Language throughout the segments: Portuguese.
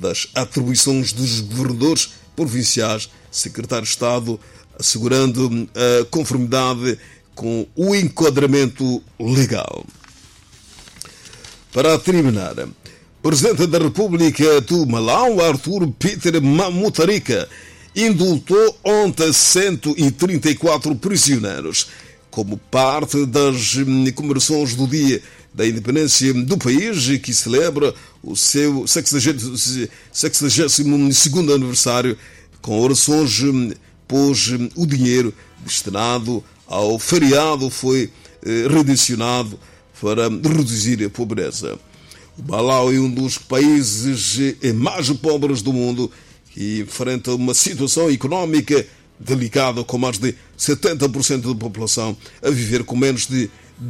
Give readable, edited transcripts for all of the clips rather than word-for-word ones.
das atribuições dos governadores provinciais, secretário de Estado, assegurando a conformidade com o enquadramento legal. Para terminar, o Presidente da República do Malau, Arthur Peter Mutharika, indultou ontem 134 prisioneiros como parte das comemorações do Dia da Independência do país, que celebra o seu 62º aniversário, com orações, pois o dinheiro destinado ao feriado foi redirecionado para reduzir a pobreza. O Malau é um dos países mais pobres do mundo que enfrenta uma situação económica delicada, com mais de 70% da população a viver com menos de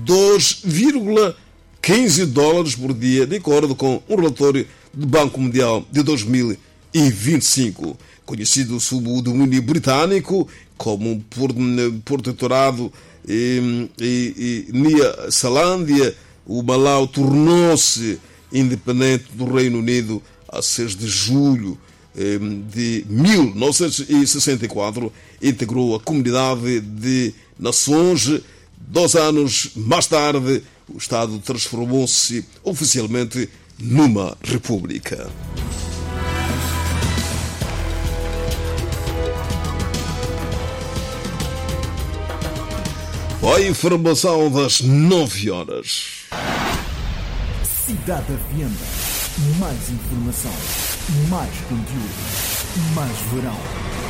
2,15 dólares por dia, de acordo com um relatório do Banco Mundial de 2025. Conhecido sob o domínio britânico como Protetorado Nyasalandia, o Malau tornou-se independente do Reino Unido a 6 de julho de 1964, integrou a Comunidade de Nações. 2 anos mais tarde, o Estado transformou-se oficialmente numa república. A informação das 9 horas. Cidade FM. Mais informação, mais conteúdo, mais verão.